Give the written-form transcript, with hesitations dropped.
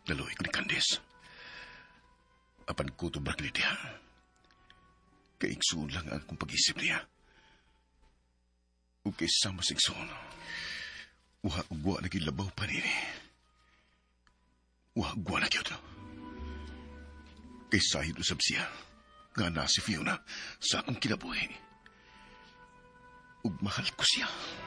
Daloy ko ni Candice. Apan ko to brak niya. Kaigsoon lang ang kong pag-isip niya. O kay sama sigsoon. Uha-ugwa na gilabaw pa nini. Uha-ugwa na gyud. Kay sahid usab siya. Nga na si Fiona sa akong kinabuhi. Ug mahal ko siya.